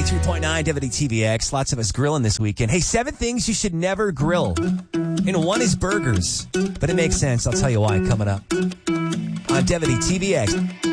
93.9 WTVX. Lots of us grilling this weekend. Hey, 7 things you should never grill. And one is burgers. But it makes sense. I'll tell you why coming up on WTVX.